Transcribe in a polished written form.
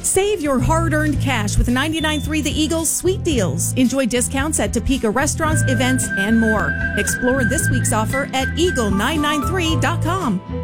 Save your hard-earned cash with 99.3 The Eagle's sweet deals. Enjoy discounts at Topeka restaurants, events, and more. Explore this week's offer at eagle993.com.